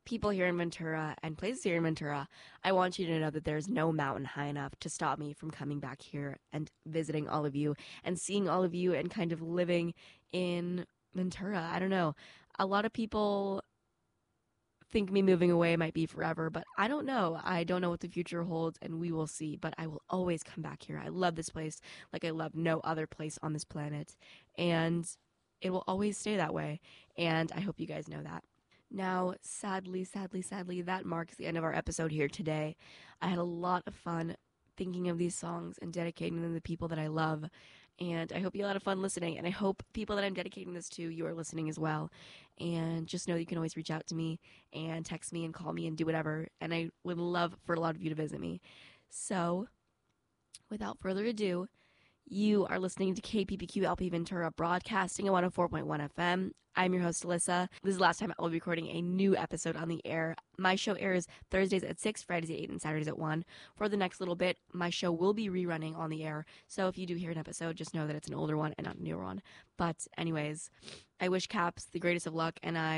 people here in Ventura and places here in Ventura, I want you to know that there's no mountain high enough to stop me from coming back here and visiting all of you and seeing all of you and kind of living in Ventura. I don't know. A lot of people think me moving away might be forever, but I don't know. I don't know what the future holds, and we will see. But I will always come back here. I love this place like I love no other place on this planet, and it will always stay that way. And I hope you guys know that. Now, sadly, that marks the end of our episode here today. I had a lot of fun thinking of these songs and dedicating them to the people that I love. And I hope you had a lot of fun listening. And I hope people that I'm dedicating this to, you are listening as well. And just know that you can always reach out to me and text me and call me and do whatever. And I would love for a lot of you to visit me. So, without further ado, you are listening to KPPQ LP Ventura broadcasting at 104.1 FM. I'm your host, Alyssa. This is the last time I will be recording a new episode on the air. My show airs Thursdays at 6, Fridays at 8, and Saturdays at 1. For the next little bit, my show will be rerunning on the air. So if you do hear an episode, just know that it's an older one and not a newer one. But anyways, I wish Caps the greatest of luck, and I